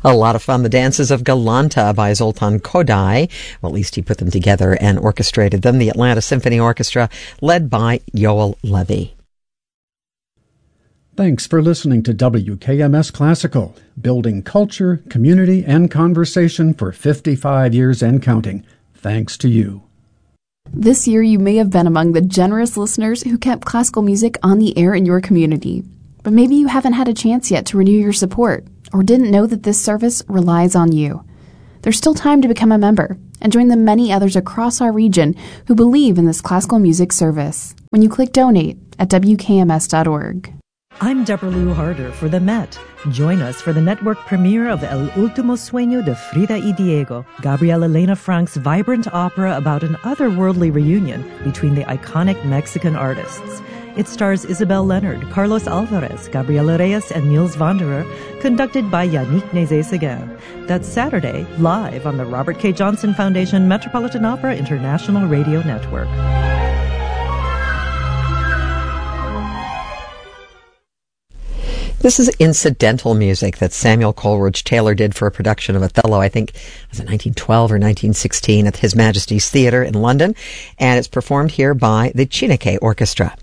A lot of fun. The Dances of Galanta by Zoltan Kodály. Well, at least he put them together and orchestrated them. The Atlanta Symphony Orchestra, led by Yoel Levy. Thanks for listening to WKMS Classical, building culture, community, and conversation for 55 years and counting. Thanks to you. This year, you may have been among the generous listeners who kept classical music on the air in your community. But maybe you haven't had a chance yet to renew your support, or didn't know that this service relies on you. There's still time to become a member and join the many others across our region who believe in this classical music service when you click Donate at WKMS.org. I'm Deborah Lou Harder for the Met. Join us for the network premiere of El Último Sueño de Frida y Diego, Gabriela Elena Frank's vibrant opera about an otherworldly reunion between the iconic Mexican artists. It stars Isabel Leonard, Carlos Alvarez, Gabriela Reyes, and Niels Wanderer, conducted by Yannick Nézet-Séguin. That's Saturday, live on the Robert K. Johnson Foundation Metropolitan Opera International Radio Network. This is incidental music that Samuel Coleridge Taylor did for a production of Othello, I think, was it 1912 or 1916 at His Majesty's Theatre in London, and it's performed here by the Chineke Orchestra.